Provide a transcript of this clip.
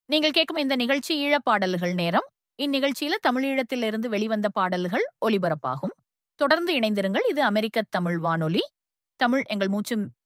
நீங்கள் கேட்கும் இந்த நிகழ்ச்சி ஈழப் பாடல்கள் நேரம். இந்நிகழ்ச்சியில தமிழீழத்திலிருந்து வெளிவந்த பாடல்கள் ஒலிபரப்பாகும். தொடர்ந்து இணைந்திருங்கள். இது அமெரிக்க தமிழ் வானொலி. தமிழ் எங்கள் மூச்சு